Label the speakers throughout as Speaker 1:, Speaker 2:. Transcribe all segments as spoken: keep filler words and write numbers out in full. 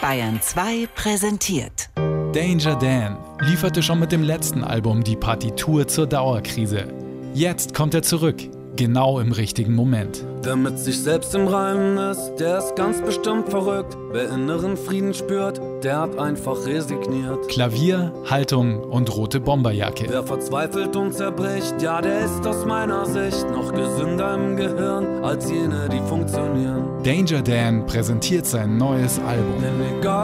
Speaker 1: Bayern zwei präsentiert.
Speaker 2: Danger Dan lieferte schon mit dem letzten Album die Partitur zur Dauerkrise. Jetzt kommt er zurück, genau im richtigen Moment.
Speaker 3: Der mit sich selbst im Reinen ist, der ist ganz bestimmt verrückt. Wer inneren Frieden spürt, der hat einfach resigniert.
Speaker 2: Klavier, Haltung und rote Bomberjacke.
Speaker 3: Wer verzweifelt und zerbricht, ja, der ist aus meiner Sicht noch gesünder im Gehirn als jene, die funktionieren.
Speaker 2: Danger Dan präsentiert sein neues Album.
Speaker 3: Denn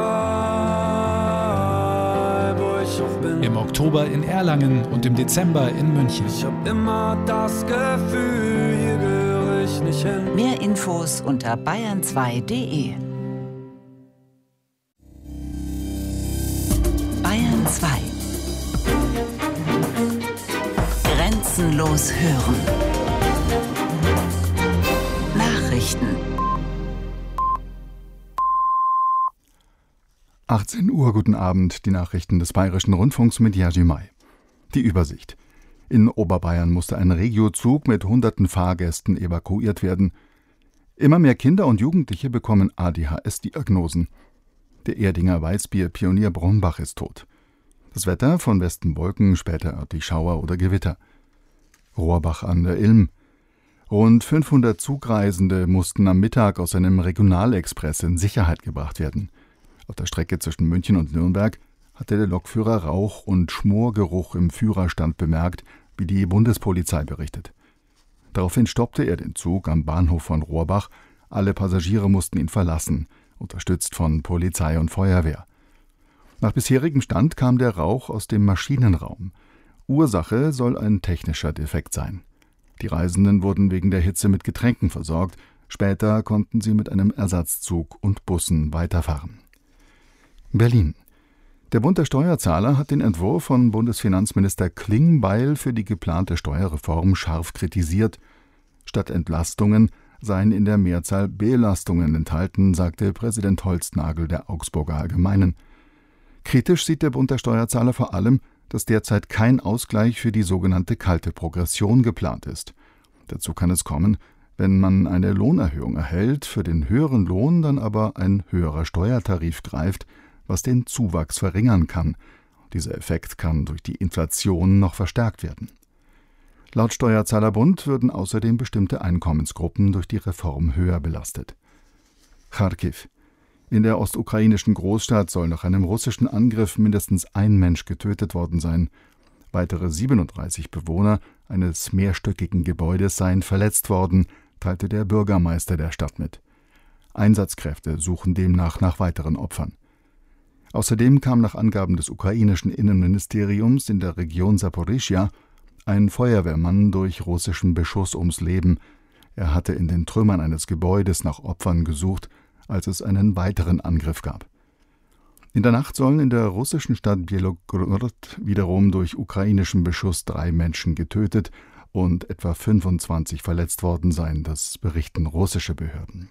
Speaker 3: egal, wo ich auch bin,
Speaker 2: im Oktober in Erlangen und im Dezember in München.
Speaker 3: ich hab immer das Gefühl, hier gehöre ich nicht hin.
Speaker 1: Mehr Infos unter bayern zwei punkt de. Bayern zwei. Grenzenlos hören. Nachrichten.
Speaker 4: achtzehn Uhr, guten Abend, die Nachrichten des Bayerischen Rundfunks mit Jerzy May. Die Übersicht. In Oberbayern musste ein Regiozug mit hunderten Fahrgästen evakuiert werden. Immer mehr Kinder und Jugendliche bekommen A D H S-Diagnosen. Der Erdinger Weißbier-Pionier Brombach ist tot. Das Wetter, von Westen Wolken, später örtlich Schauer oder Gewitter. Rohrbach an der Ilm. Rund fünfhundert Zugreisende mussten am Mittag aus einem Regionalexpress in Sicherheit gebracht werden. Auf der Strecke zwischen München und Nürnberg hatte der Lokführer Rauch- und Schmorgeruch im Führerstand bemerkt, wie die Bundespolizei berichtet. Daraufhin stoppte er den Zug am Bahnhof von Rohrbach. Alle Passagiere mussten ihn verlassen, unterstützt von Polizei und Feuerwehr. Nach bisherigem Stand kam der Rauch aus dem Maschinenraum. Ursache soll ein technischer Defekt sein. Die Reisenden wurden wegen der Hitze mit Getränken versorgt. Später konnten sie mit einem Ersatzzug und Bussen weiterfahren. Berlin. Der Bund der Steuerzahler hat den Entwurf von Bundesfinanzminister Klingbeil für die geplante Steuerreform scharf kritisiert. Statt Entlastungen seien in der Mehrzahl Belastungen enthalten, sagte Präsident Holznagel der Augsburger Allgemeinen. Kritisch sieht der Bund der Steuerzahler vor allem, dass derzeit kein Ausgleich für die sogenannte kalte Progression geplant ist. Dazu kann es kommen, wenn man eine Lohnerhöhung erhält, für den höheren Lohn dann aber ein höherer Steuertarif greift, was den Zuwachs verringern kann. Dieser Effekt kann durch die Inflation noch verstärkt werden. Laut Steuerzahlerbund würden außerdem bestimmte Einkommensgruppen durch die Reform höher belastet. Charkiw. In der ostukrainischen Großstadt soll nach einem russischen Angriff mindestens ein Mensch getötet worden sein. Weitere siebenunddreißig Bewohner eines mehrstöckigen Gebäudes seien verletzt worden, teilte der Bürgermeister der Stadt mit. Einsatzkräfte suchen demnach nach weiteren Opfern. Außerdem kam nach Angaben des ukrainischen Innenministeriums in der Region Saporischschja ein Feuerwehrmann durch russischen Beschuss ums Leben. Er hatte in den Trümmern eines Gebäudes nach Opfern gesucht, als es einen weiteren Angriff gab. In der Nacht sollen in der russischen Stadt Bielogorod wiederum durch ukrainischen Beschuss drei Menschen getötet und etwa fünfundzwanzig verletzt worden sein, das berichten russische Behörden.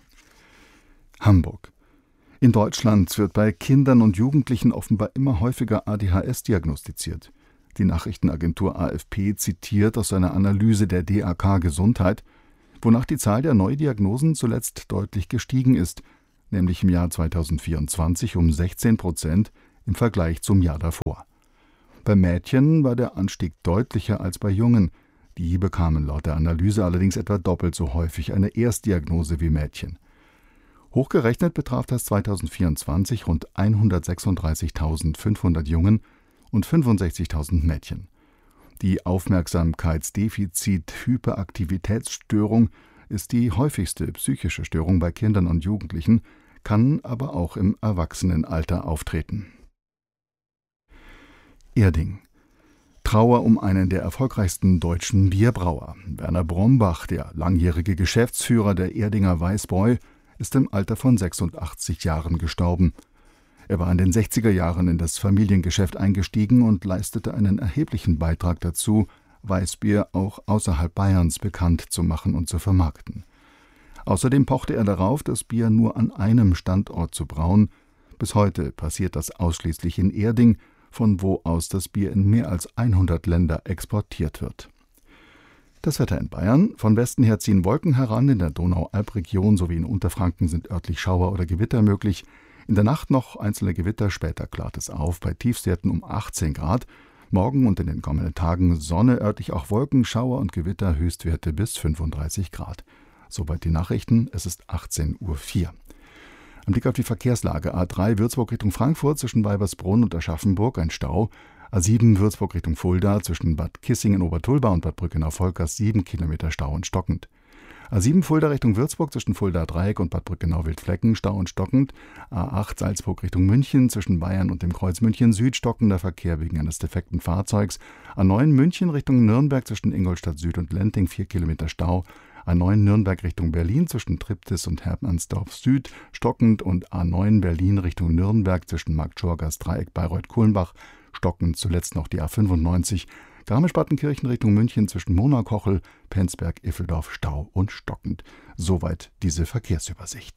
Speaker 4: Hamburg. In Deutschland wird bei Kindern und Jugendlichen offenbar immer häufiger A D H S diagnostiziert. Die Nachrichtenagentur A F P zitiert aus einer Analyse der D A K Gesundheit, wonach die Zahl der Neudiagnosen zuletzt deutlich gestiegen ist, nämlich im Jahr zweitausendvierundzwanzig um sechzehn Prozent im Vergleich zum Jahr davor. Bei Mädchen war der Anstieg deutlicher als bei Jungen. Die bekamen laut der Analyse allerdings etwa doppelt so häufig eine Erstdiagnose wie Mädchen. Hochgerechnet betraf das zweitausendvierundzwanzig rund hundertsechsunddreißigtausendfünfhundert Jungen und fünfundsechzigtausend Mädchen. Die Aufmerksamkeitsdefizit-Hyperaktivitätsstörung ist die häufigste psychische Störung bei Kindern und Jugendlichen, kann aber auch im Erwachsenenalter auftreten. Erding. Trauer um einen der erfolgreichsten deutschen Bierbrauer. Werner Brombach, der langjährige Geschäftsführer der Erdinger Weißbräu, ist im Alter von sechsundachtzig Jahren gestorben. Er war in den sechziger Jahren in das Familiengeschäft eingestiegen und leistete einen erheblichen Beitrag dazu, Weißbier auch außerhalb Bayerns bekannt zu machen und zu vermarkten. Außerdem pochte er darauf, das Bier nur an einem Standort zu brauen. Bis heute passiert das ausschließlich in Erding, von wo aus das Bier in mehr als hundert Länder exportiert wird. Das Wetter in Bayern. Von Westen her ziehen Wolken heran, in der Donau-Alb-Region sowie in Unterfranken sind örtlich Schauer oder Gewitter möglich. In der Nacht noch einzelne Gewitter, später klart es auf bei Tiefstwerten um achtzehn Grad. Morgen und in den kommenden Tagen Sonne, örtlich auch Wolken, Schauer und Gewitter, Höchstwerte bis fünfunddreißig Grad. Soweit die Nachrichten, es ist achtzehn Uhr vier. Ein Blick auf die Verkehrslage. A drei Würzburg Richtung Frankfurt zwischen Weibersbrunn und Aschaffenburg ein Stau. A sieben Würzburg Richtung Fulda zwischen Bad Kissingen-Obertulba und Bad Brückenau-Volkers sieben Kilometer Stau und stockend. A sieben Fulda Richtung Würzburg zwischen Fulda-Dreieck und Bad Brückenau-Wildflecken Stau und stockend. A acht Salzburg Richtung München zwischen Bayern und dem Kreuz München Süd stockender Verkehr wegen eines defekten Fahrzeugs. A neun München Richtung Nürnberg zwischen Ingolstadt Süd und Lenting vier Kilometer Stau. A neun Nürnberg Richtung Berlin zwischen Triptis und Hermannsdorf Süd stockend und A neun Berlin Richtung Nürnberg zwischen Marktschorgas Dreieck Bayreuth-Kulmbach stockend. Zuletzt noch die A fünfundneunzig Garmisch-Partenkirchen Richtung München zwischen Monaukochel, Penzberg, Iffeldorf Stau und stockend. Soweit diese Verkehrsübersicht.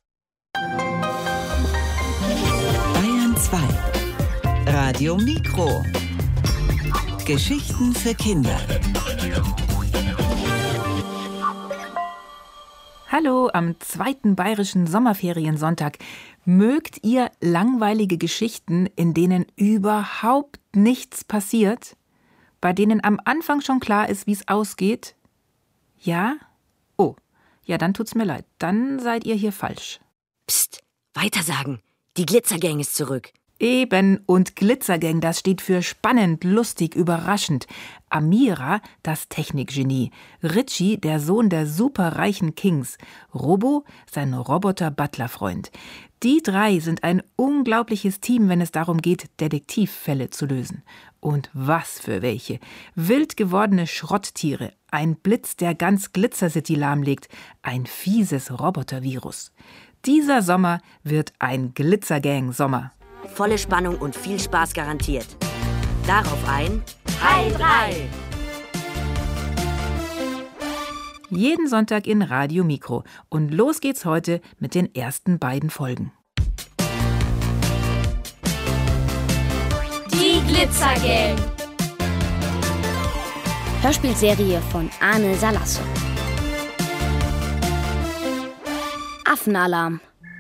Speaker 1: Bayern zwei. Radio Mikro. Geschichten für Kinder.
Speaker 5: Hallo am zweiten bayerischen Sommerferiensonntag. Mögt ihr langweilige Geschichten, in denen überhaupt nichts passiert? Bei denen am Anfang schon klar ist, wie es ausgeht? Ja? Oh, ja, dann tut's mir leid. Dann seid ihr hier falsch.
Speaker 6: Psst, weitersagen. Die Glitzergang ist zurück.
Speaker 5: Eben, und Glitzergang, das steht für spannend, lustig, überraschend. Amira, das Technikgenie. Richie, der Sohn der superreichen Kings. Robo, sein Roboter-Butler-Freund. Die drei sind ein unglaubliches Team, wenn es darum geht, Detektivfälle zu lösen. Und was für welche. Wild gewordene Schrotttiere. Ein Blitz, der ganz Glitzer City lahmlegt. Ein fieses Robotervirus. Dieser Sommer wird ein Glitzergang-Sommer.
Speaker 6: Volle Spannung und viel Spaß garantiert. Darauf ein
Speaker 7: Hi drei!
Speaker 5: Jeden Sonntag in Radio Mikro. Und los geht's heute mit den ersten beiden Folgen.
Speaker 7: Die Glitzergang!
Speaker 8: Hörspielserie von Arne Salasso. Affenalarm.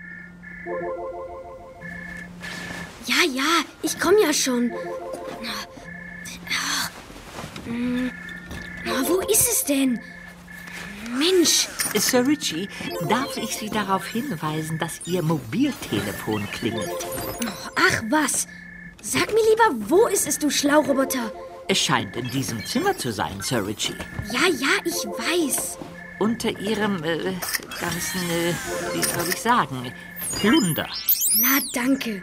Speaker 9: Ja, ja, ich komme ja schon. Wo ist es denn? Mensch.
Speaker 10: Sir Richie, darf ich Sie darauf hinweisen, dass Ihr Mobiltelefon klingelt?
Speaker 9: Ach was. Sag mir lieber, wo ist es, du Schlauroboter?
Speaker 10: Es scheint in diesem Zimmer zu sein, Sir Richie.
Speaker 9: Ja, ja, ich weiß.
Speaker 10: Unter Ihrem äh, ganzen, äh, wie soll ich sagen, Plunder.
Speaker 9: Na, danke.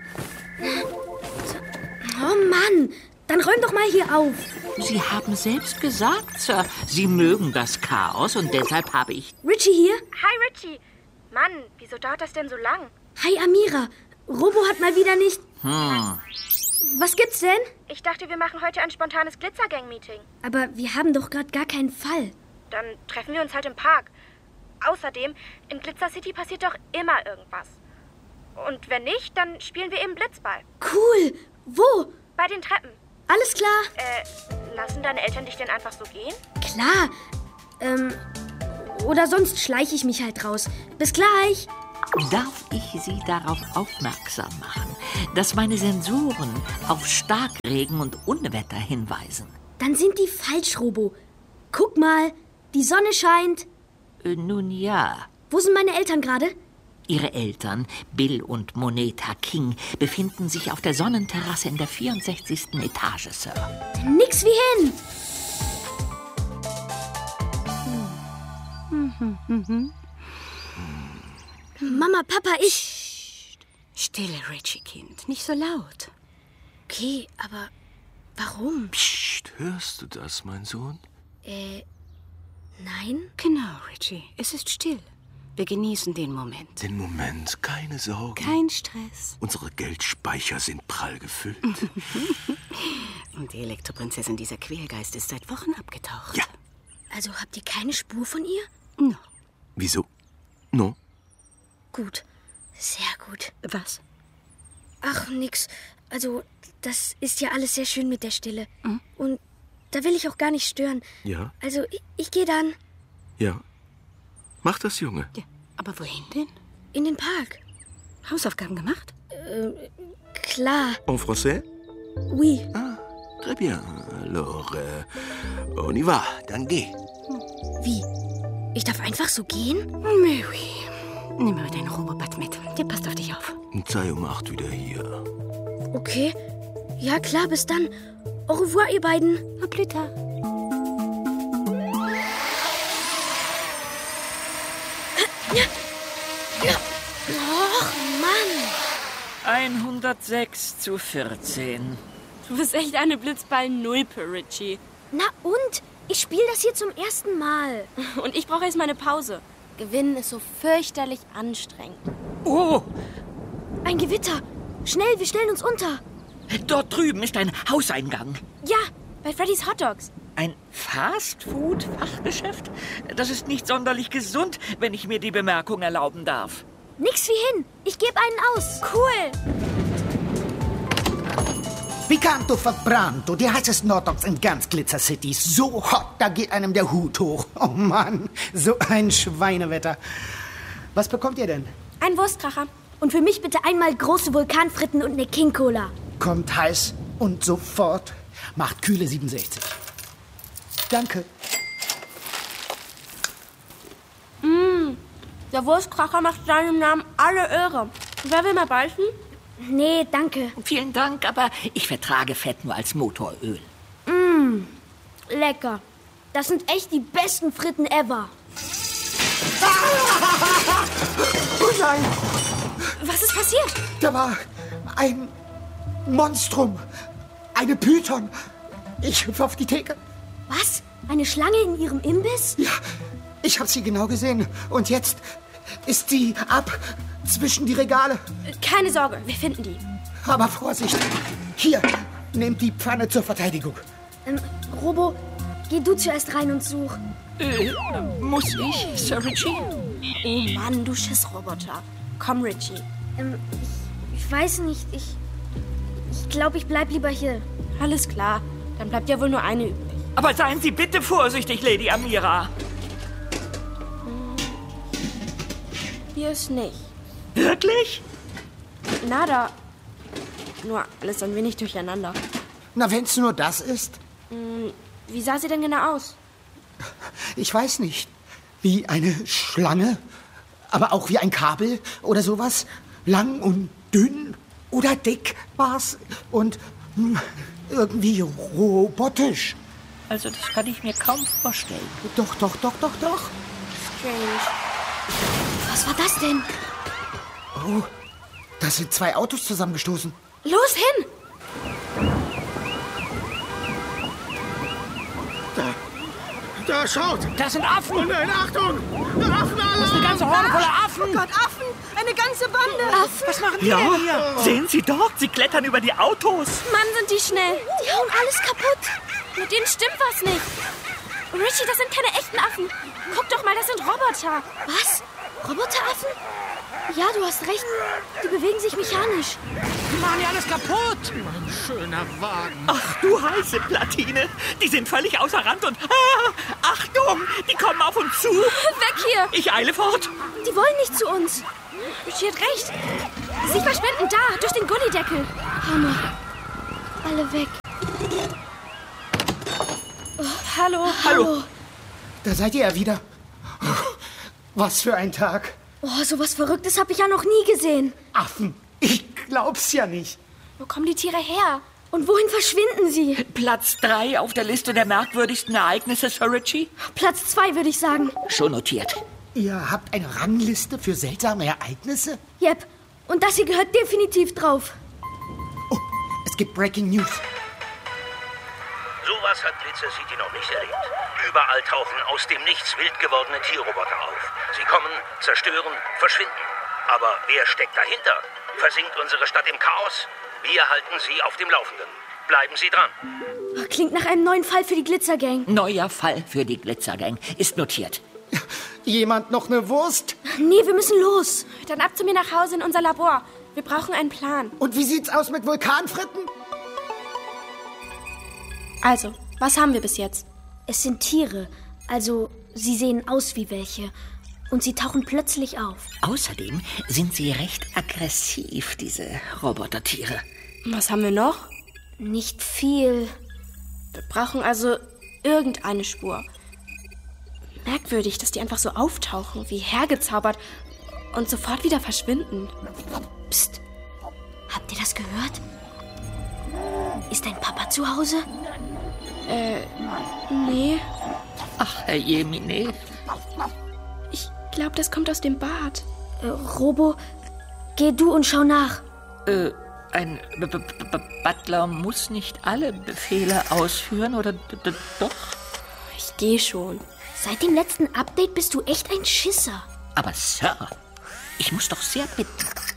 Speaker 9: Oh Mann, dann räum doch mal hier auf.
Speaker 10: Sie haben selbst gesagt, Sir, Sie mögen das Chaos und deshalb habe ich...
Speaker 9: Richie hier?
Speaker 11: Hi, Richie. Mann, wieso dauert das denn so lang?
Speaker 9: Hi, Amira. Robo hat mal wieder nicht...
Speaker 10: Hm.
Speaker 9: Was gibt's denn?
Speaker 11: Ich dachte, wir machen heute ein spontanes Glitzergang-Meeting.
Speaker 9: Aber wir haben doch gerade gar keinen Fall.
Speaker 11: Dann treffen wir uns halt im Park. Außerdem, in Glitzer City passiert doch immer irgendwas. Und wenn nicht, dann spielen wir eben Blitzball.
Speaker 9: Cool. Wo?
Speaker 11: Bei den Treppen.
Speaker 9: Alles klar.
Speaker 11: Äh, lassen deine Eltern dich denn einfach so gehen?
Speaker 9: Klar. Ähm, oder sonst schleiche ich mich halt raus. Bis gleich.
Speaker 10: Darf ich Sie darauf aufmerksam machen, dass meine Sensoren auf Starkregen und Unwetter hinweisen?
Speaker 9: Dann sind die falsch, Robo. Guck mal, die Sonne scheint.
Speaker 10: Äh, nun ja.
Speaker 9: Wo sind meine Eltern gerade?
Speaker 10: Ihre Eltern, Bill und Moneta King, befinden sich auf der Sonnenterrasse in der vierundsechzigsten Etage, Sir.
Speaker 9: Nix wie hin! Mama, Papa, ich...
Speaker 6: Stille, Richie, Kind. Nicht so laut.
Speaker 9: Okay, aber warum?
Speaker 12: Psst, hörst du das, mein Sohn?
Speaker 9: Äh, nein?
Speaker 6: Genau, Richie. Es ist still. Wir genießen den Moment.
Speaker 12: Den Moment, keine Sorgen.
Speaker 6: Kein Stress.
Speaker 12: Unsere Geldspeicher sind prall gefüllt.
Speaker 6: Und die Elektroprinzessin, dieser Quälgeist, ist seit Wochen abgetaucht.
Speaker 12: Ja.
Speaker 9: Also habt ihr keine Spur von ihr?
Speaker 6: No.
Speaker 12: Wieso? No?
Speaker 9: Gut. Sehr gut.
Speaker 6: Was?
Speaker 9: Ach, nix. Also, das ist ja alles sehr schön mit der Stille.
Speaker 6: Mhm.
Speaker 9: Und da will ich auch gar nicht stören.
Speaker 12: Ja?
Speaker 9: Also, ich, ich gehe dann.
Speaker 12: Ja. Mach das, Junge.
Speaker 6: Ja, aber wohin denn?
Speaker 9: In den Park.
Speaker 6: Hausaufgaben gemacht?
Speaker 9: Äh, klar.
Speaker 12: En français?
Speaker 9: Oui.
Speaker 12: Ah, très bien. Alors, euh, on y va. Dann geh.
Speaker 9: Wie? Ich darf einfach so gehen?
Speaker 6: Mais oui. Nimm mal dein Robobad mit. Der passt auf dich auf.
Speaker 12: Sei um acht wieder hier.
Speaker 9: Okay. Ja, klar, bis dann. Au revoir, ihr beiden.
Speaker 6: À plus tard.
Speaker 9: Och, Mann.
Speaker 10: hundertsechs zu vierzehn.
Speaker 11: Du bist echt eine Blitzball-Nulpe, Richie.
Speaker 9: Na und? Ich spiele das hier zum ersten Mal.
Speaker 11: Und ich brauche erstmal eine Pause. Gewinnen ist so fürchterlich anstrengend.
Speaker 10: Oh!
Speaker 9: Ein Gewitter. Schnell, wir stellen uns unter.
Speaker 10: Dort drüben ist ein Hauseingang.
Speaker 11: Ja, bei Freddy's Hot Dogs.
Speaker 10: Ein Fast-Food-Fachgeschäft? Das ist nicht sonderlich gesund, wenn ich mir die Bemerkung erlauben darf.
Speaker 9: Nix wie hin. Ich gebe einen aus.
Speaker 11: Cool.
Speaker 13: Picanto verbrannt. Die heißesten Hotdogs in ganz Glitzer City. So hot, da geht einem der Hut hoch. Oh Mann, so ein Schweinewetter. Was bekommt ihr denn?
Speaker 11: Ein Wurstkracher.
Speaker 9: Und für mich bitte einmal große Vulkanfritten und eine King Cola.
Speaker 13: Kommt heiß und sofort. Macht kühle siebenundsechzig. Danke.
Speaker 11: Mmh, der Wurstkracher macht seinem Namen alle Ehre. Wer will mal beißen?
Speaker 9: Nee, danke.
Speaker 10: Vielen Dank, aber ich vertrage Fett nur als Motoröl.
Speaker 9: Mmh, lecker. Das sind echt die besten Fritten ever.
Speaker 13: Oh nein!
Speaker 11: Was ist passiert?
Speaker 13: Da war ein Monstrum. Eine Python. Ich hüpfe auf die Theke.
Speaker 9: Was? Eine Schlange in ihrem Imbiss?
Speaker 13: Ja, ich habe sie genau gesehen. Und jetzt ist sie ab zwischen die Regale.
Speaker 11: Keine Sorge, wir finden die.
Speaker 13: Aber Vorsicht. Hier, nehmt die Pfanne zur Verteidigung.
Speaker 9: Ähm, Robo, geh du zuerst rein und such.
Speaker 10: Äh, muss ich, Sir Richie?
Speaker 11: Oh Mann, du Schissroboter. Komm, Richie.
Speaker 9: Ähm, ich, ich weiß nicht, ich... Ich glaube, ich bleib lieber hier.
Speaker 11: Alles klar, dann bleibt ja wohl nur eine übrig.
Speaker 10: Aber seien Sie bitte vorsichtig, Lady Amira.
Speaker 11: Hier ist nicht.
Speaker 10: Wirklich?
Speaker 11: Nada. Nur alles ein wenig durcheinander.
Speaker 13: Na, wenn's nur das ist?
Speaker 11: Wie sah sie denn genau aus?
Speaker 13: Ich weiß nicht. Wie eine Schlange, aber auch wie ein Kabel oder sowas. Lang und dünn oder dick war's und hm, irgendwie robotisch.
Speaker 10: Also das kann ich mir kaum vorstellen.
Speaker 13: Doch, doch, doch, doch, doch.
Speaker 11: Strange.
Speaker 9: Was war das denn?
Speaker 13: Oh, da sind zwei Autos zusammengestoßen.
Speaker 9: Los hin!
Speaker 14: Da, da schaut!
Speaker 15: Das sind Affen!
Speaker 14: Oh nein, Achtung! Affenalarm!
Speaker 15: Das ist eine ganze Horde voller Affen!
Speaker 16: Oh Gott, Affen! Eine ganze Bande!
Speaker 9: Affen?
Speaker 15: Was machen die
Speaker 10: ja,
Speaker 15: denn hier?
Speaker 10: Sehen Sie dort, sie klettern über die Autos.
Speaker 11: Mann, sind die schnell.
Speaker 9: Die hauen alles kaputt.
Speaker 11: Mit denen stimmt was nicht. Richie, das sind keine echten Affen. Guck doch mal, das sind Roboter.
Speaker 9: Was? Roboteraffen? Ja, du hast recht. Die bewegen sich mechanisch.
Speaker 15: Die machen ja alles kaputt.
Speaker 14: Mein schöner Wagen.
Speaker 10: Ach du heiße Platine. Die sind völlig außer Rand und... Ah, Achtung, die kommen auf uns zu.
Speaker 11: Weg hier.
Speaker 10: Ich eile fort.
Speaker 9: Die wollen nicht zu uns.
Speaker 11: Richie hat recht. Sie verschwinden da, durch den Gullideckel.
Speaker 9: Hammer. Alle weg.
Speaker 11: Oh, hallo.
Speaker 10: Hallo.
Speaker 13: Da seid ihr ja wieder. Oh, was für ein Tag.
Speaker 9: Oh, sowas Verrücktes habe ich ja noch nie gesehen.
Speaker 13: Affen. Ich glaub's ja nicht.
Speaker 11: Wo kommen die Tiere her?
Speaker 9: Und wohin verschwinden sie?
Speaker 10: Platz drei auf der Liste der merkwürdigsten Ereignisse, Sir Richie.
Speaker 9: Platz zwei, würde ich sagen.
Speaker 10: Schon notiert.
Speaker 13: Ihr habt eine Rangliste für seltsame Ereignisse?
Speaker 9: Yep. Und das hier gehört definitiv drauf.
Speaker 13: Oh, es gibt Breaking News.
Speaker 17: Sowas hat Glitzer City noch nicht erlebt. Überall tauchen aus dem Nichts wild gewordene Tierroboter auf. Sie kommen, zerstören, verschwinden. Aber wer steckt dahinter? Versinkt unsere Stadt im Chaos? Wir halten Sie auf dem Laufenden. Bleiben Sie dran.
Speaker 9: Klingt nach einem neuen Fall für die Glitzergang.
Speaker 10: Neuer Fall für die Glitzergang. Ist notiert.
Speaker 13: Jemand noch eine Wurst?
Speaker 9: Nee, wir müssen los.
Speaker 11: Dann ab zu mir nach Hause in unser Labor. Wir brauchen einen Plan.
Speaker 13: Und wie sieht's aus mit Vulkanfritten?
Speaker 11: Also, was haben wir bis jetzt?
Speaker 9: Es sind Tiere. Also, sie sehen aus wie welche. und sie tauchen plötzlich auf.
Speaker 10: Außerdem sind sie recht aggressiv, diese Robotertiere.
Speaker 18: Was haben wir noch?
Speaker 9: Nicht viel.
Speaker 18: Wir brauchen also irgendeine Spur. Merkwürdig, dass die einfach so auftauchen, wie hergezaubert und sofort wieder verschwinden.
Speaker 9: Psst. Habt ihr das gehört? Ist dein Papa zu Hause?
Speaker 18: Äh, nee.
Speaker 10: Ach, Herr Jemine.
Speaker 18: Ich glaube, das kommt aus dem Bad.
Speaker 9: Äh, Robo, geh du und schau nach.
Speaker 10: Äh, ein B B B Butler muss nicht alle Befehle ausführen, oder d d doch?
Speaker 18: Ich geh schon.
Speaker 9: Seit dem letzten Update bist du echt ein Schisser.
Speaker 10: Aber Sir, ich muss doch sehr bitten.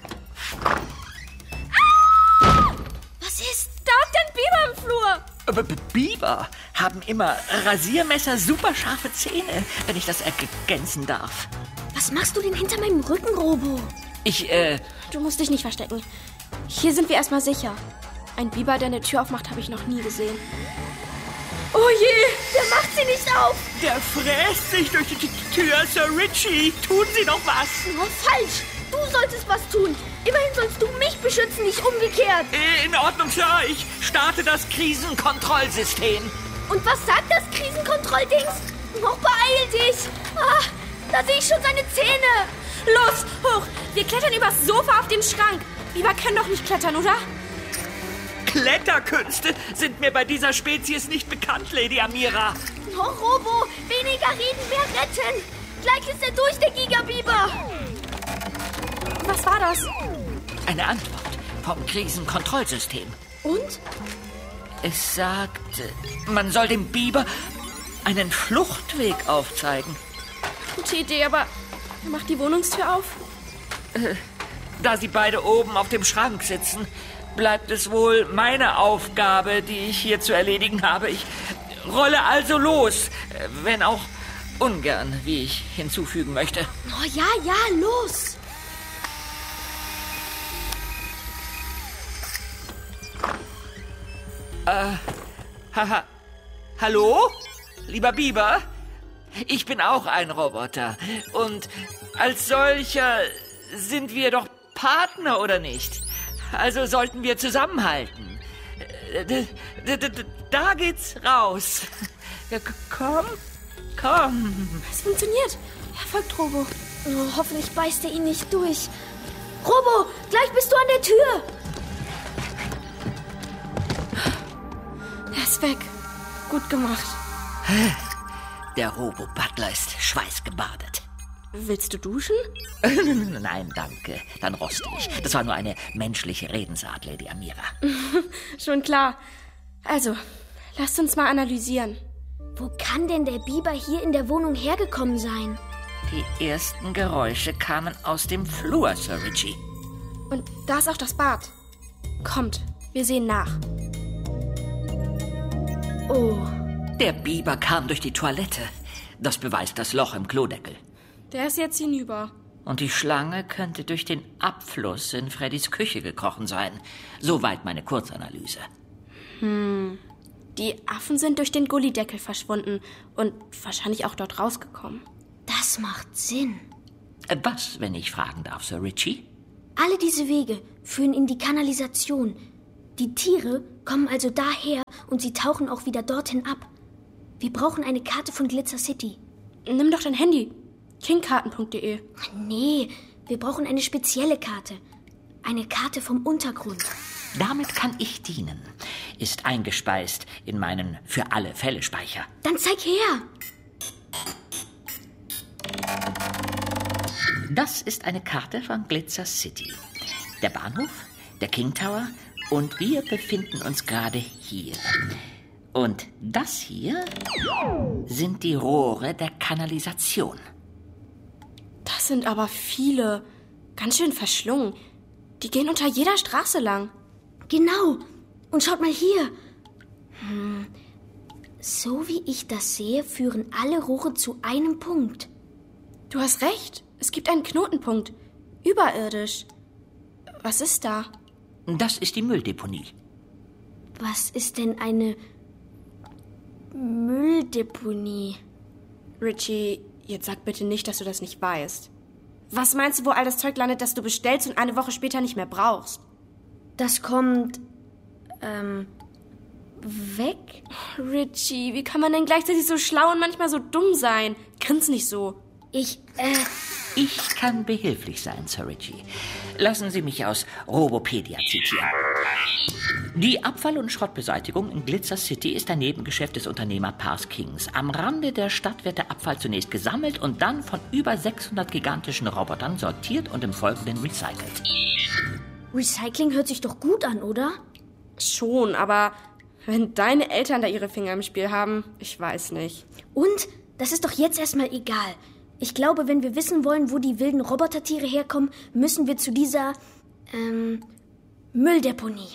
Speaker 9: Ah! Was ist?
Speaker 18: Da ist ein Biber im Flur.
Speaker 10: B -B Biber haben immer Rasiermesser, superscharfe Zähne, wenn ich das ergänzen darf.
Speaker 9: Was machst du denn hinter meinem Rücken, Robo?
Speaker 10: Ich, äh...
Speaker 18: Du musst dich nicht verstecken. Hier sind wir erstmal sicher. Ein Biber, der eine Tür aufmacht, habe ich noch nie gesehen.
Speaker 9: Oh je, der macht sie nicht auf.
Speaker 10: Der fräst sich durch die Tür, Sir Richie. Tun Sie doch was.
Speaker 9: Oh, falsch. Du solltest was tun. Immerhin sollst du mich beschützen, nicht umgekehrt.
Speaker 10: In Ordnung, Sir. Ich starte das Krisenkontrollsystem.
Speaker 9: Und was sagt das Krisenkontrolldings? Noch beeil dich. Ah, da sehe ich schon seine Zähne.
Speaker 18: Los, hoch. Wir klettern übers Sofa auf den Schrank. Biber können doch nicht klettern, oder?
Speaker 10: Kletterkünste sind mir bei dieser Spezies nicht bekannt, Lady Amira.
Speaker 9: Oh, Robo, weniger reden, mehr retten. Gleich ist er durch, der Gigabiber.
Speaker 18: Was war das?
Speaker 10: Eine Antwort vom Krisenkontrollsystem.
Speaker 18: Und?
Speaker 10: Es sagt, man soll dem Biber einen Fluchtweg aufzeigen.
Speaker 18: Gute Idee, aber mach die Wohnungstür auf.
Speaker 10: Äh, da sie beide oben auf dem Schrank sitzen, bleibt es wohl meine Aufgabe, die ich hier zu erledigen habe. Ich rolle also los, wenn auch ungern, wie ich hinzufügen möchte.
Speaker 9: Oh ja, ja, los!
Speaker 10: Äh, haha. Hallo? Lieber Biber? Ich bin auch ein Roboter. Und als solcher sind wir doch Partner, oder nicht? Also sollten wir zusammenhalten. Da geht's raus. Komm, komm.
Speaker 18: Es funktioniert. Er folgt Robo.
Speaker 9: Oh, hoffentlich beißt er ihn nicht durch. Robo, gleich bist du an der Tür.
Speaker 18: Er ist weg. Gut gemacht.
Speaker 10: Der Robo-Butler ist schweißgebadet.
Speaker 18: Willst du duschen?
Speaker 10: Nein, danke. Dann roste ich. Das war nur eine menschliche Redensart, Lady Amira.
Speaker 18: Schon klar. Also, lasst uns mal analysieren.
Speaker 9: Wo kann denn der Biber hier in der Wohnung hergekommen sein?
Speaker 10: Die ersten Geräusche kamen aus dem Flur, Sir Richie.
Speaker 18: Und da ist auch das Bad. Kommt, wir sehen nach.
Speaker 9: Oh.
Speaker 10: Der Biber kam durch die Toilette. Das beweist das Loch im Klodeckel.
Speaker 18: Der ist jetzt hinüber.
Speaker 10: Und die Schlange könnte durch den Abfluss in Freddys Küche gekrochen sein. Soweit meine Kurzanalyse.
Speaker 18: Hm. Die Affen sind durch den Gullideckel verschwunden und wahrscheinlich auch dort rausgekommen.
Speaker 9: Das macht Sinn.
Speaker 10: Was, wenn ich fragen darf, Sir Richie?
Speaker 9: Alle diese Wege führen in die Kanalisation. Die Tiere kommen also daher und sie tauchen auch wieder dorthin ab. Wir brauchen eine Karte von Glitzer City.
Speaker 18: Nimm doch dein Handy. Kingkarten punkt de.
Speaker 9: Nee, wir brauchen eine spezielle Karte. Eine Karte vom Untergrund.
Speaker 10: Damit kann ich dienen. Ist eingespeist in meinen Für-alle-Fälle-Speicher.
Speaker 9: Dann zeig her.
Speaker 10: Das ist eine Karte von Glitzer City. Der Bahnhof, der King Tower und wir befinden uns gerade hier. Und das hier sind die Rohre der Kanalisation.
Speaker 18: Das sind aber viele. Ganz schön verschlungen. Die gehen unter jeder Straße lang.
Speaker 9: Genau. Und schaut mal hier. Hm. So wie ich das sehe, führen alle Rohre zu einem Punkt.
Speaker 18: Du hast recht. Es gibt einen Knotenpunkt. Überirdisch. Was ist da?
Speaker 10: Das ist die Mülldeponie.
Speaker 9: Was ist denn eine Mülldeponie?
Speaker 18: Richie, Jetzt sag bitte nicht, dass du das nicht weißt. Was meinst du, wo all das Zeug landet, das du bestellst und eine Woche später nicht mehr brauchst?
Speaker 9: Das kommt, ähm, weg?
Speaker 18: Richie, wie kann man denn gleichzeitig so schlau und manchmal so dumm sein? Grins nicht so.
Speaker 9: Ich, äh...
Speaker 10: Ich kann behilflich sein, Sir Richie. Lassen Sie mich aus Robopedia zitieren. Die Abfall- und Schrottbeseitigung in Glitzer City ist ein Nebengeschäft des Unternehmerpaars Kings. Am Rande der Stadt wird der Abfall zunächst gesammelt und dann von über sechshundert gigantischen Robotern sortiert und im Folgenden recycelt.
Speaker 9: Recycling hört sich doch gut an, oder?
Speaker 18: Schon, aber wenn deine Eltern da ihre Finger im Spiel haben, ich weiß nicht.
Speaker 9: Und? Das ist doch jetzt erstmal egal. Ich glaube, wenn wir wissen wollen, wo die wilden Robotertiere herkommen, müssen wir zu dieser, ähm, Mülldeponie.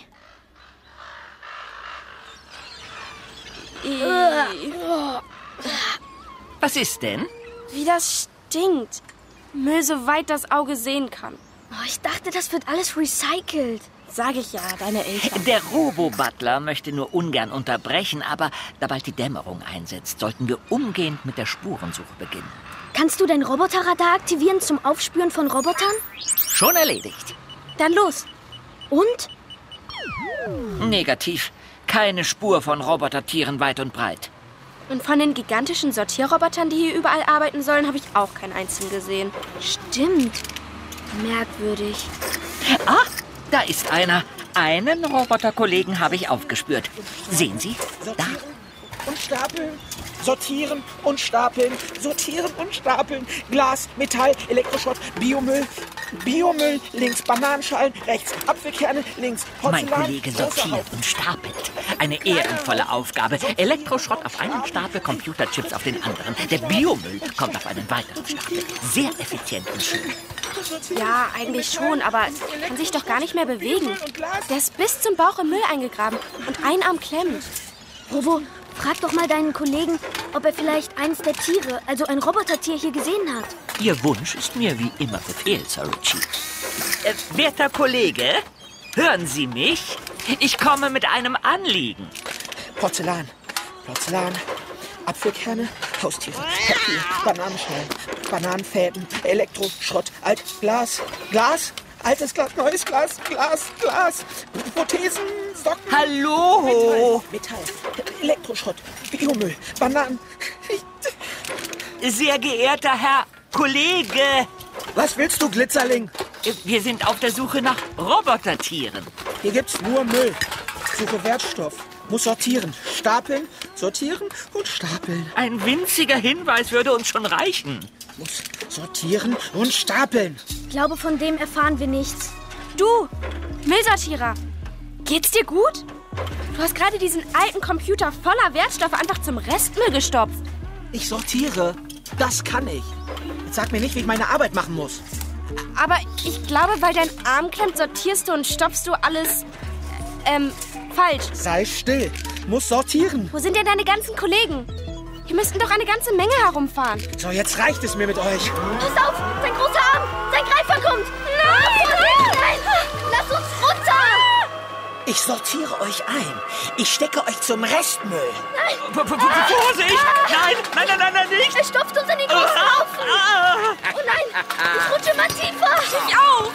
Speaker 10: Was ist denn?
Speaker 18: Wie das stinkt. Müll, soweit das Auge sehen kann.
Speaker 9: Oh, ich dachte, das wird alles recycelt.
Speaker 18: Sag ich ja, deine Eltern.
Speaker 10: Der Robo-Butler möchte nur ungern unterbrechen, aber da bald die Dämmerung einsetzt, sollten wir umgehend mit der Spurensuche beginnen.
Speaker 9: Kannst du dein Roboterradar aktivieren zum Aufspüren von Robotern?
Speaker 10: Schon erledigt.
Speaker 9: Dann los. Und?
Speaker 10: Negativ. Keine Spur von Robotertieren weit und breit.
Speaker 18: Und von den gigantischen Sortierrobotern, die hier überall arbeiten sollen, habe ich auch keinen einzigen gesehen.
Speaker 9: Stimmt. Merkwürdig.
Speaker 10: Ah, da ist einer. Einen Roboterkollegen habe ich aufgespürt. Sehen Sie? Da.
Speaker 15: Und stapeln, sortieren und stapeln, sortieren und stapeln. Glas, Metall, Elektroschrott, Biomüll, Biomüll, links Bananenschalen, rechts Apfelkerne, links Porzellan.
Speaker 10: Mein Kollege sortiert und stapelt. Eine ehrenvolle Aufgabe. Elektroschrott auf einen Stapel, Computerchips auf den anderen. Der Biomüll kommt auf einen weiteren Stapel. Sehr effizient und schön.
Speaker 18: Ja, eigentlich schon, aber kann sich doch gar nicht mehr bewegen. Der ist bis zum Bauch im Müll eingegraben und ein Arm klemmt.
Speaker 9: Robo, frag doch mal deinen Kollegen, ob er vielleicht eins der Tiere, also ein Robotertier, hier gesehen hat.
Speaker 10: Ihr Wunsch ist mir wie immer Befehl, Sir Richie. Äh, werter Kollege, hören Sie mich? Ich komme mit einem Anliegen.
Speaker 15: Porzellan, Porzellan, Apfelkerne, Haustiere, Papier, Bananenschalen, Bananenfäden, Elektroschrott, Alt, Glas, Glas, altes Glas, neues Glas, Glas, Glas, Prothesen, Socken.
Speaker 10: Hallo!
Speaker 15: Metall, Metall, Elektroschrott, Biomüll, Bananen.
Speaker 10: Sehr geehrter Herr Kollege!
Speaker 15: Was willst du, Glitzerling?
Speaker 10: Wir sind auf der Suche nach Robotertieren.
Speaker 15: Hier gibt's nur Müll. Suche Wertstoff. Muss sortieren, stapeln, sortieren und stapeln.
Speaker 10: Ein winziger Hinweis würde uns schon reichen.
Speaker 15: Muss sortieren und stapeln.
Speaker 9: Ich glaube, von dem erfahren wir nichts.
Speaker 18: Du, Müllsortierer, geht's dir gut? Du hast gerade diesen alten Computer voller Wertstoffe einfach zum Restmüll gestopft.
Speaker 15: Ich sortiere. Das kann ich. Jetzt sag mir nicht, wie ich meine Arbeit machen muss.
Speaker 18: Aber ich glaube, weil dein Arm klemmt, sortierst du und stopfst du alles, ähm, falsch.
Speaker 15: Sei still. Muss sortieren.
Speaker 18: Wo sind denn deine ganzen Kollegen? Hier müssten doch eine ganze Menge herumfahren.
Speaker 15: So, jetzt reicht es mir mit euch.
Speaker 9: Pass auf! Sein großer Arm! Sein Greifer kommt! Nein! Nein! Lass uns runter!
Speaker 15: Ich sortiere euch ein. Ich stecke euch zum Restmüll.
Speaker 9: Nein!
Speaker 10: Vorsicht! Nein, nein, nein, nein, nein, nicht!
Speaker 9: Er stopft uns in den großen Haufen! Oh nein! Ich rutsche immer tiefer!
Speaker 18: Ich auch!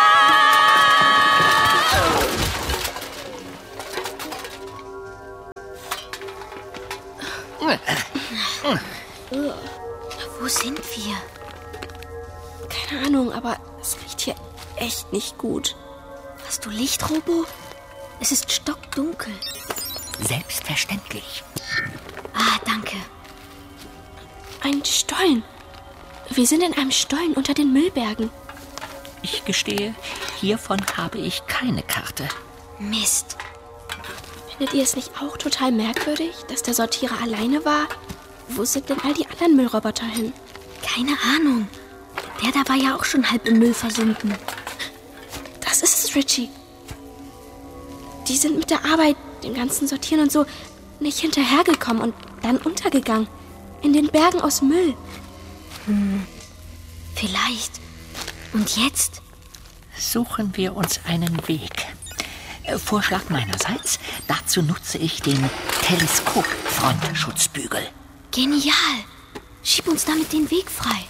Speaker 9: Wo sind wir?
Speaker 18: Keine Ahnung, aber es riecht hier echt nicht gut.
Speaker 9: Hast du Licht, Robo? Es ist stockdunkel.
Speaker 10: Selbstverständlich.
Speaker 9: Ah, danke.
Speaker 18: Ein Stollen. Wir sind in einem Stollen unter den Müllbergen.
Speaker 10: Ich gestehe, hiervon habe ich keine Karte.
Speaker 9: Mist.
Speaker 18: Findet ihr es nicht auch total merkwürdig, dass der Sortierer alleine war? Wo sind denn all die anderen Müllroboter hin?
Speaker 9: Keine Ahnung. Der da war ja auch schon halb im Müll versunken.
Speaker 18: Das ist es, Richie. Die sind mit der Arbeit, dem ganzen Sortieren und so, nicht hinterhergekommen und dann untergegangen. In den Bergen aus Müll.
Speaker 9: Hm, vielleicht. Und jetzt?
Speaker 10: Suchen wir uns einen Weg. Äh, Vorschlag meinerseits. Dazu nutze ich den Teleskop-Frontschutzbügel.
Speaker 9: Genial. Schieb uns damit den Weg frei.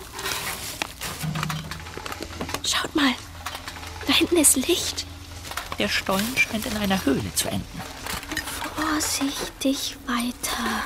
Speaker 18: Schaut mal, da hinten ist Licht.
Speaker 10: Der Stollen scheint in einer Höhle zu enden.
Speaker 9: Vorsichtig weiter.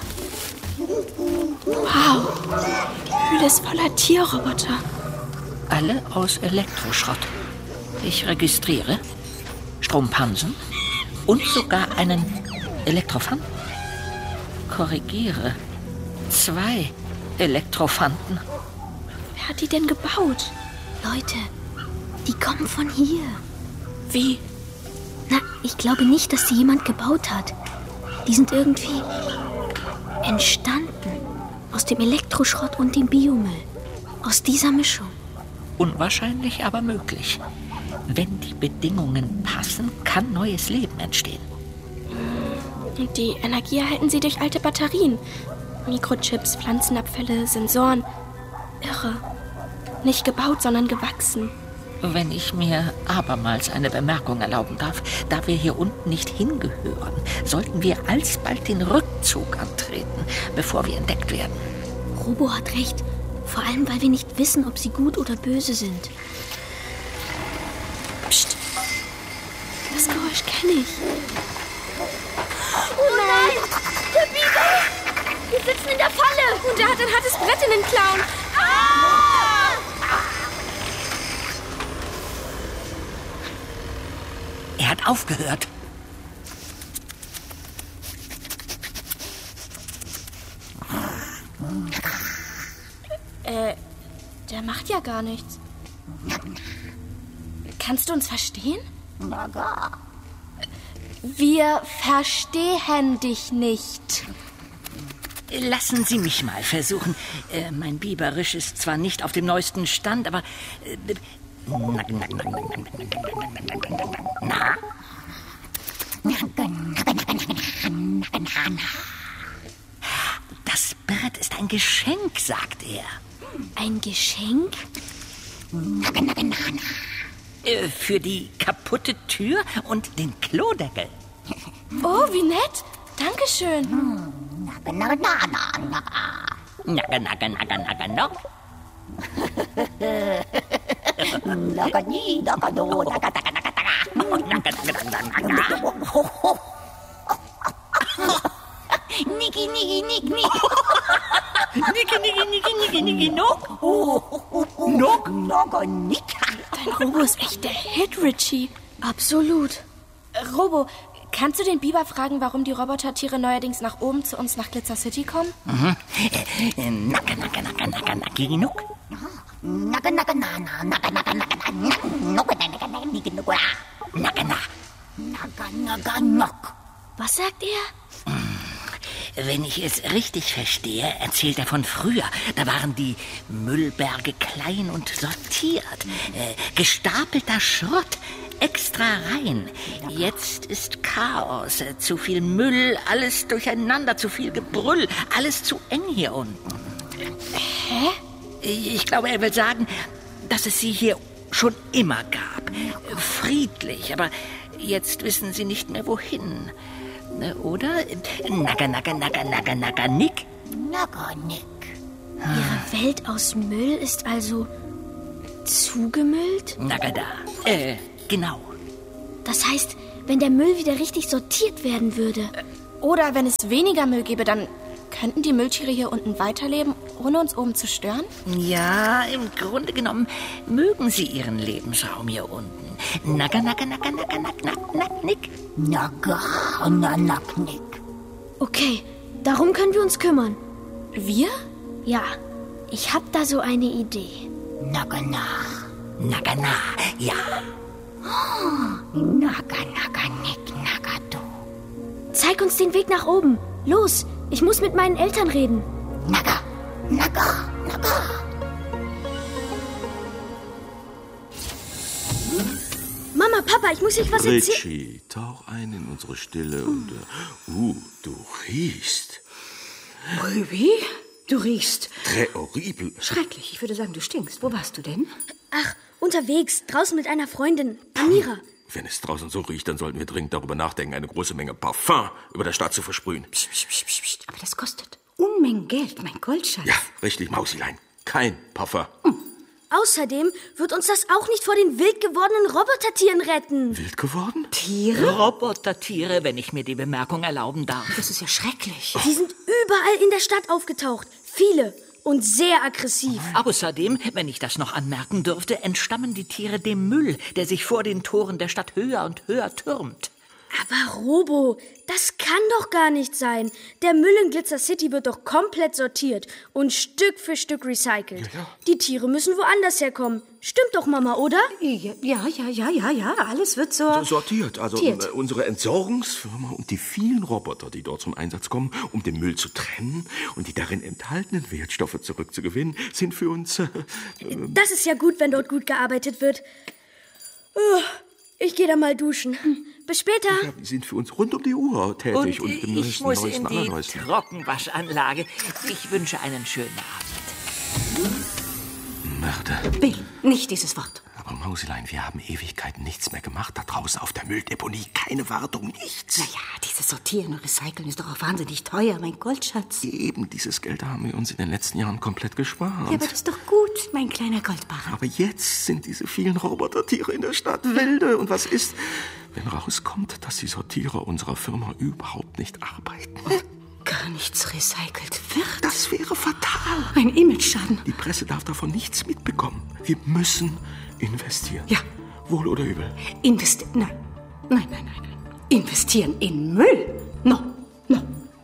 Speaker 18: Wow, die Höhle ist voller Tierroboter.
Speaker 10: Alle aus Elektroschrott. Ich registriere Strompansen und sogar einen Elektrophanten. Korrigiere. Zwei Elektrophanten.
Speaker 18: Wer hat die denn gebaut?
Speaker 9: Leute, die kommen von hier.
Speaker 18: Wie?
Speaker 9: Na, ich glaube nicht, dass sie jemand gebaut hat. Die sind irgendwie entstanden. Aus dem Elektroschrott und dem Biomüll. Aus dieser Mischung.
Speaker 10: Unwahrscheinlich, aber möglich. Wenn die Bedingungen passen, kann neues Leben entstehen.
Speaker 18: Und die Energie erhalten sie durch alte Batterien. Mikrochips, Pflanzenabfälle, Sensoren. Irre. Nicht gebaut, sondern gewachsen.
Speaker 10: Wenn ich mir abermals eine Bemerkung erlauben darf, da wir hier unten nicht hingehören, sollten wir alsbald den Rückzug antreten, bevor wir entdeckt werden.
Speaker 9: Robo hat recht. Vor allem, weil wir nicht wissen, ob sie gut oder böse sind.
Speaker 18: Psst. Das Geräusch kenne ich.
Speaker 16: Oh nein! Der Biber! Wir sitzen in der Falle!
Speaker 18: Und er hat ein hartes Brett in den Klauen.
Speaker 16: Ah!
Speaker 10: Er hat aufgehört.
Speaker 18: Äh, der macht ja gar nichts. Kannst du uns verstehen? Wir verstehen dich nicht.
Speaker 10: Lassen Sie mich mal versuchen. Äh, mein Biberisch ist zwar nicht auf dem neuesten Stand, aber... Äh, na, na, na, na, na. Das Brett ist ein Geschenk, sagt er.
Speaker 9: Ein Geschenk?
Speaker 10: Äh, für die kaputte Tür und den Klodeckel.
Speaker 18: Oh, wie nett. Dankeschön.
Speaker 10: Naga, naga, naga, naga, naga, no. Naga, ni, naga, no, naga, naga, naga, naga. Naga, naga, naga, naga. Niki, niki, niki, niki. Niki, niki, niki, niki, niki, nok. Nok, naga, nik.
Speaker 18: Dein Robo ist echt der Hit, Richie.
Speaker 9: Absolut.
Speaker 18: Robo, kannst du den Biber fragen, warum die Robotertiere neuerdings nach oben zu uns nach Glitzer City kommen?
Speaker 10: Mhm. Naga, naga, naga, naga, naki, nuk. Naga, naga, naga, naga, naga, naga, naga, naga, naga, naga, naga, naga, nok.
Speaker 9: Was sagt er?
Speaker 10: Wenn ich es richtig verstehe, erzählt er von früher. Da waren die Müllberge klein und sortiert. Äh, gestapelter Schrott, extra rein. Jetzt ist Chaos, äh, zu viel Müll, alles durcheinander, zu viel Gebrüll, alles zu eng hier unten.
Speaker 18: Hä?
Speaker 10: Ich glaube, er will sagen, dass es sie hier schon immer gab. Friedlich, aber jetzt wissen sie nicht mehr wohin. Oder? Naga, naga, naga, naga, naga, nick. Naga, nick.
Speaker 9: Ihre Welt aus Müll ist also zugemüllt?
Speaker 10: Naga, da. Äh, genau.
Speaker 9: Das heißt, wenn der Müll wieder richtig sortiert werden würde.
Speaker 18: Oder wenn es weniger Müll gäbe, dann könnten die Mülltiere hier unten weiterleben, ohne uns oben zu stören?
Speaker 10: Ja, im Grunde genommen mögen sie ihren Lebensraum hier unten. Naga, naga, naga, naga, naga, naga, naga, nick. Naga, naga, naga, nick.
Speaker 9: Okay, darum können wir uns kümmern.
Speaker 18: Wir?
Speaker 9: Ja, ich hab da so eine Idee.
Speaker 10: Naga, na, naga, na, ja. Naga, naga, nick, naga, du.
Speaker 9: Zeig uns den Weg nach oben. Los, ich muss mit meinen Eltern reden.
Speaker 10: Naga, naga, naga.
Speaker 9: Mama, Papa, ich euch was erzählen.
Speaker 12: Richie, tauch ein in unsere Stille und... Uh, du riechst.
Speaker 6: Wie? Du riechst?
Speaker 12: Très horrible.
Speaker 6: Schrecklich. Ich würde sagen, du stinkst. Wo warst du denn?
Speaker 9: Ach, unterwegs. Draußen mit einer Freundin. Amira.
Speaker 12: Wenn es draußen so riecht, dann sollten wir dringend darüber nachdenken, eine große Menge Parfum über der Stadt zu versprühen.
Speaker 6: Psst, psst, psst, psst. Aber das kostet. Unmengen Geld, mein Goldschatz.
Speaker 12: Ja, richtig, Mausilein. Kein Puffer.
Speaker 9: Außerdem wird uns das auch nicht vor den wild gewordenen Robotertieren retten.
Speaker 12: Wild geworden?
Speaker 6: Tiere?
Speaker 10: Robotertiere, wenn ich mir die Bemerkung erlauben darf.
Speaker 6: Das ist ja schrecklich.
Speaker 9: Die sind überall in der Stadt aufgetaucht. Viele. Und sehr aggressiv.
Speaker 10: Außerdem, wenn ich das noch anmerken dürfte, entstammen die Tiere dem Müll, der sich vor den Toren der Stadt höher und höher türmt.
Speaker 9: Aber Robo, das kann doch gar nicht sein. Der Müll in Glitzer City wird doch komplett sortiert und Stück für Stück recycelt. Ja, ja. Die Tiere müssen woanders herkommen. Stimmt doch, Mama, oder?
Speaker 6: Ja, ja, ja, ja, ja, ja. Alles wird so
Speaker 12: sortiert. Also
Speaker 6: sortiert.
Speaker 12: Unsere Entsorgungsfirma und die vielen Roboter, die dort zum Einsatz kommen, um den Müll zu trennen und die darin enthaltenen Wertstoffe zurückzugewinnen, sind für uns... Äh,
Speaker 9: das ist ja gut, wenn dort gut gearbeitet wird. Oh, ich gehe da mal duschen. Bis später.
Speaker 12: Ja, die sind für uns rund um die Uhr tätig. Und,
Speaker 10: und
Speaker 12: im
Speaker 10: ich muss in die
Speaker 12: Allerneuesten.
Speaker 10: Trockenwaschanlage. Ich wünsche einen schönen Abend.
Speaker 12: Mörder.
Speaker 6: Bill, nicht dieses Wort.
Speaker 12: Aber Mausilein, wir haben Ewigkeiten nichts mehr gemacht. Da draußen auf der Mülldeponie. Keine Wartung, nichts.
Speaker 6: Naja, dieses Sortieren und Recyceln ist doch auch wahnsinnig teuer, mein Goldschatz.
Speaker 12: Eben, dieses Geld haben wir uns in den letzten Jahren komplett gespart.
Speaker 6: Ja, aber das ist doch gut, mein kleiner Goldbarren.
Speaker 12: Aber jetzt sind diese vielen Robotertiere in der Stadt wilde. Und was ist, wenn rauskommt, dass die Sortierer unserer Firma überhaupt nicht arbeiten?
Speaker 6: Gar nichts recycelt wird.
Speaker 12: Das wäre fatal.
Speaker 6: Ein Imageschaden.
Speaker 12: Die Presse darf davon nichts mitbekommen. Wir müssen investieren.
Speaker 6: Ja.
Speaker 12: Wohl oder übel?
Speaker 6: Investieren. Nein. Nein, nein, nein, nein. Investieren in Müll. No, no.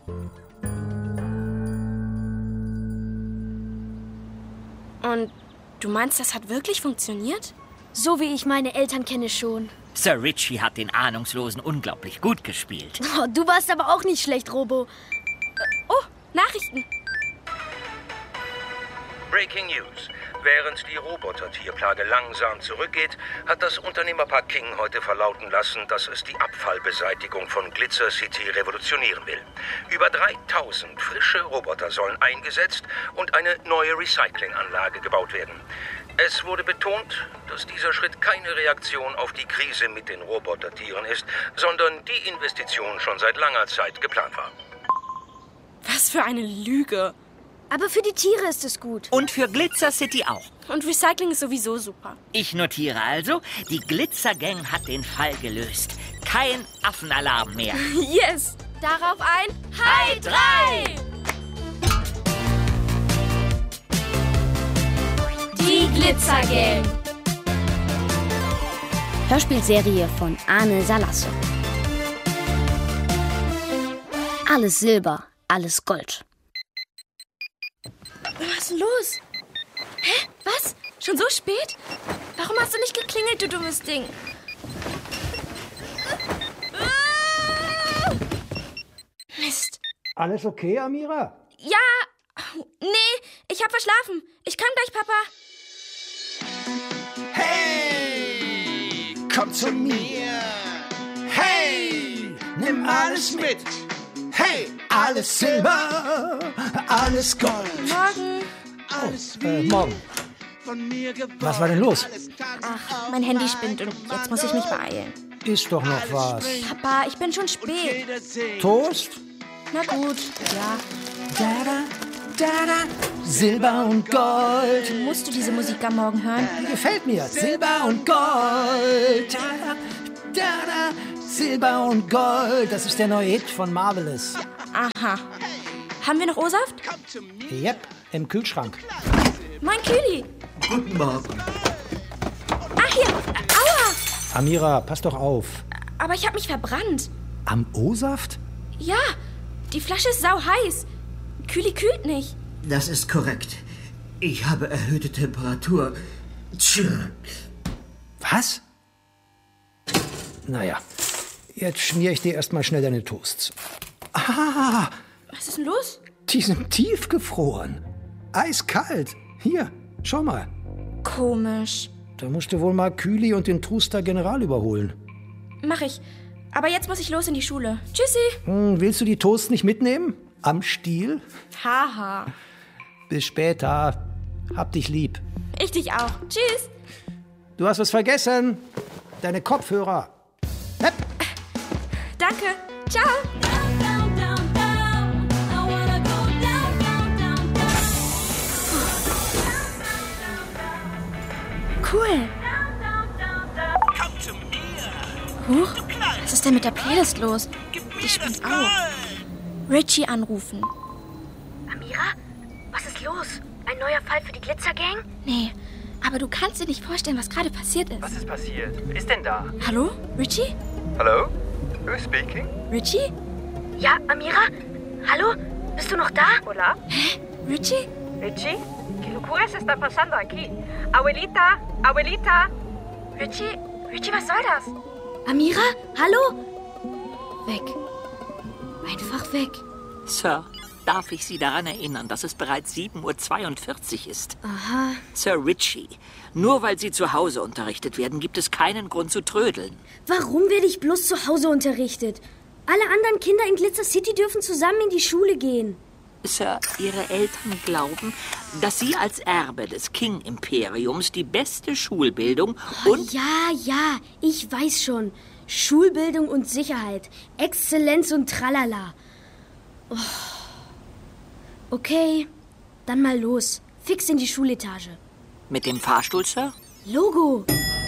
Speaker 18: Und du meinst, das hat wirklich funktioniert?
Speaker 9: So wie ich meine Eltern kenne schon.
Speaker 10: Sir Richie hat den Ahnungslosen unglaublich gut gespielt.
Speaker 9: Oh, du warst aber auch nicht schlecht, Robo.
Speaker 18: Oh, Nachrichten.
Speaker 17: Breaking News. Während die Robotertierplage langsam zurückgeht, hat das Unternehmerpaar King heute verlauten lassen, dass es die Abfallbeseitigung von Glitzer City revolutionieren will. Über dreitausend frische Roboter sollen eingesetzt und eine neue Recyclinganlage gebaut werden. Es wurde betont, dass dieser Schritt keine Reaktion auf die Krise mit den Robotertieren ist, sondern die Investition schon seit langer Zeit geplant war.
Speaker 18: Was für eine Lüge.
Speaker 9: Aber für die Tiere ist es gut.
Speaker 10: Und für Glitzer City auch.
Speaker 18: Und Recycling ist sowieso super.
Speaker 10: Ich notiere also, die Glitzer Gang hat den Fall gelöst. Kein Affenalarm mehr.
Speaker 18: Yes! Darauf ein Hi drei!
Speaker 7: Die Glitzer Gang.
Speaker 8: Hörspielserie von Arne Salasso. Alles Silber, alles Gold.
Speaker 18: Was ist denn los? Hä? Was? Schon so spät? Warum hast du nicht geklingelt, du dummes Ding? Mist.
Speaker 19: Alles okay, Amira?
Speaker 18: Ja. Nee, ich hab verschlafen. Ich komm gleich, Papa.
Speaker 14: Hey, komm zu mir. Hey, nimm alles mit. Hey, alles Silber, alles Gold.
Speaker 18: Morgen.
Speaker 19: Oh, äh, morgen. Was war denn los?
Speaker 18: Ach, mein Handy spinnt und jetzt muss ich mich beeilen.
Speaker 19: Ist doch noch was.
Speaker 18: Papa, ich bin schon spät.
Speaker 19: Toast?
Speaker 18: Na gut, ja.
Speaker 19: Da, da, da, da. Silber und Gold.
Speaker 18: Musst du diese Musik am Morgen hören?
Speaker 19: Die gefällt mir. Silber und Gold. Da, da, da, da. Silber und Gold. Das ist der neue Hit von Marvelous.
Speaker 18: Aha. Haben wir noch O-Saft?
Speaker 19: Yep, im Kühlschrank.
Speaker 18: Mein Kühli.
Speaker 13: Guten Morgen.
Speaker 18: Ah, hier. Aua.
Speaker 19: Amira, pass doch auf.
Speaker 18: Aber ich habe mich verbrannt.
Speaker 19: Am O-Saft?
Speaker 18: Ja, die Flasche ist sau heiß. Kühli kühlt nicht.
Speaker 13: Das ist korrekt. Ich habe erhöhte Temperatur. Tschö.
Speaker 19: Was? Naja, jetzt schmiere ich dir erstmal schnell deine Toasts. Ah!
Speaker 18: Was ist denn los?
Speaker 19: Die sind tiefgefroren. Eiskalt. Hier, schau mal.
Speaker 18: Komisch.
Speaker 19: Da musst du wohl mal Kühli und den Truster General überholen.
Speaker 18: Mach ich. Aber jetzt muss ich los in die Schule. Tschüssi.
Speaker 19: Hm, willst du die Toasts nicht mitnehmen? Am Stiel?
Speaker 18: Haha.
Speaker 19: Bis später. Hab dich lieb.
Speaker 18: Ich dich auch. Tschüss.
Speaker 19: Du hast was vergessen. Deine Kopfhörer. Hepp.
Speaker 18: Danke. Ciao. cool.
Speaker 14: Komm zu mir.
Speaker 18: Huch, was ist denn mit der Playlist los? Die spielt auch. Richie anrufen.
Speaker 11: Amira, was ist los? Ein neuer Fall für die Glitzergang?
Speaker 18: Nee, aber du kannst dir nicht vorstellen, was gerade passiert ist.
Speaker 20: Was ist passiert? Wer ist denn da?
Speaker 18: Hallo, Richie?
Speaker 20: Hallo? Who's speaking?
Speaker 18: Richie?
Speaker 11: Ja, Amira? Hallo? Bist du noch da?
Speaker 21: Hola?
Speaker 18: Hä? Richie?
Speaker 21: Richie? ¿Qué locuras está pasando aquí? Abuelita, Abuelita.
Speaker 11: Richie? Richie, was soll das?
Speaker 9: Amira? Hallo?
Speaker 18: Weg. Einfach weg.
Speaker 10: Sir, darf ich Sie daran erinnern, dass es bereits sieben Uhr zweiundvierzig ist?
Speaker 9: Aha.
Speaker 10: Sir Richie, nur weil Sie zu Hause unterrichtet werden, gibt es keinen Grund zu trödeln.
Speaker 9: Warum werde ich bloß zu Hause unterrichtet? Alle anderen Kinder in Glitzer City dürfen zusammen in die Schule gehen.
Speaker 10: Sir, Ihre Eltern glauben, dass Sie als Erbe des King-Imperiums die beste Schulbildung und...
Speaker 9: Oh, ja, ja, ich weiß schon. Schulbildung und Sicherheit. Exzellenz und Tralala. Oh. Okay, dann mal los. Fix in die Schuletage.
Speaker 10: Mit dem Fahrstuhl, Sir?
Speaker 9: Logo.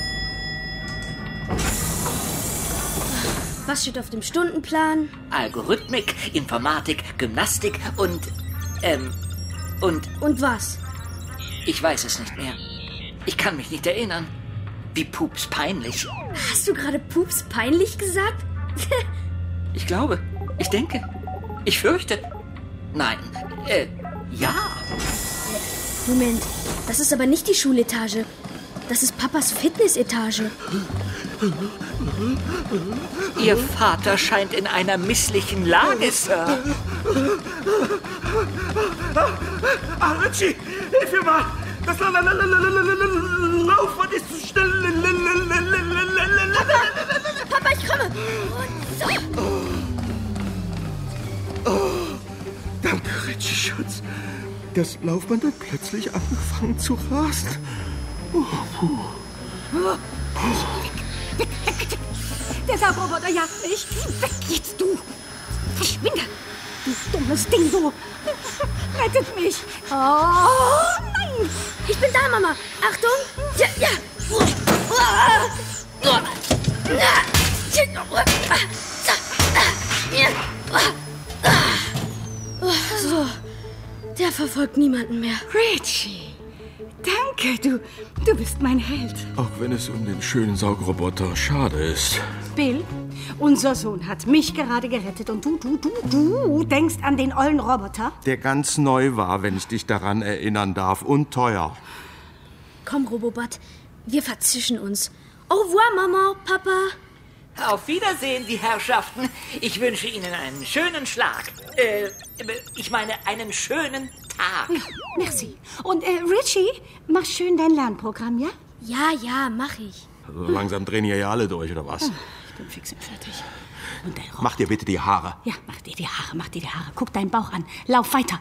Speaker 9: Was steht auf dem Stundenplan?
Speaker 10: Algorithmik, Informatik, Gymnastik und... Ähm... Und...
Speaker 9: Und was?
Speaker 10: Ich weiß es nicht mehr. Ich kann mich nicht erinnern. Wie Pups peinlich.
Speaker 9: Hast du gerade Pups peinlich gesagt?
Speaker 10: Ich glaube. Ich denke. Ich fürchte. Nein. Äh, ja.
Speaker 9: Moment. Das ist aber nicht die Schuletage. Das ist Papas Fitnessetage.
Speaker 10: Ihr Vater scheint in einer misslichen Lage, Sir.
Speaker 14: Ah, Richie, hilf mir mal. Das Laufband ist zu schnell.
Speaker 9: Papa, ich komme. Und so.
Speaker 12: Oh. Oh. Danke, Richie Schatz. Das Laufband hat plötzlich angefangen zu rasen. Oh, puh.
Speaker 6: Weg, weg, weg. Der Saugroboter jagt mich. Weg jetzt, du. Verschwinde. Du dummes Ding, du. Rettet mich. Oh, nein.
Speaker 9: Ich bin da, Mama. Achtung. Ja, ja. So. Der verfolgt niemanden mehr.
Speaker 6: Richie. Danke, du, du bist mein Held.
Speaker 12: Auch wenn es um den schönen Saugroboter schade ist.
Speaker 6: Bill, unser Sohn hat mich gerade gerettet und du, du, du, du denkst an den ollen Roboter?
Speaker 12: Der ganz neu war, wenn ich dich daran erinnern darf, und teuer.
Speaker 9: Komm, Robobot, wir verzischen uns. Au revoir, Mama, Papa.
Speaker 10: Auf Wiedersehen, die Herrschaften. Ich wünsche Ihnen einen schönen Schlag. Äh, ich meine, einen schönen Tag.
Speaker 6: Ja, merci. Und äh, Richie, mach schön dein Lernprogramm, ja?
Speaker 9: Ja, ja, mach ich.
Speaker 12: Also langsam drehen hier ja alle durch, oder was?
Speaker 6: Ich bin fix und fertig. Und dein
Speaker 12: Mach dir bitte die Haare.
Speaker 6: Ja, mach dir die Haare, mach dir die Haare. Guck deinen Bauch an. Lauf weiter.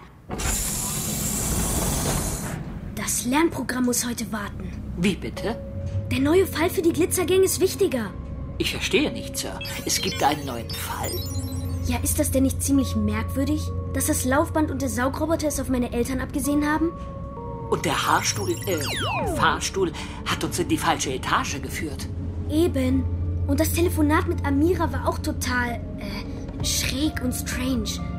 Speaker 9: Das Lernprogramm muss heute warten.
Speaker 10: Wie bitte?
Speaker 9: Der neue Fall für die Glitzergang ist wichtiger.
Speaker 10: Ich verstehe nicht, Sir. Es gibt einen neuen Fall?
Speaker 9: Ja, ist das denn nicht ziemlich merkwürdig, dass das Laufband und der Saugroboter es auf meine Eltern abgesehen haben?
Speaker 10: Und der Haarstuhl, äh, Fahrstuhl hat uns in die falsche Etage geführt.
Speaker 9: Eben. Und das Telefonat mit Amira war auch total, äh, schräg und strange.